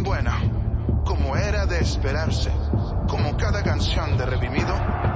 Bueno, como era de esperarse, como cada canción de Redimido,